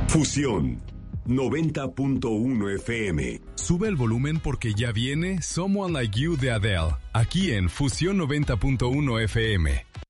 Fusión 90.1 FM. Sube el volumen porque ya viene Someone Like You de Adele, aquí en Fusión 90.1 FM.